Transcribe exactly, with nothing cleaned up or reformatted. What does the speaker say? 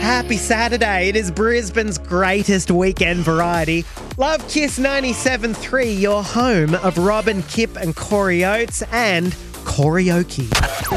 Happy Saturday. It is Brisbane's greatest weekend variety. Love Kiss ninety-seven point three, your home of Robin, Kip and Corey Oates and karaoke.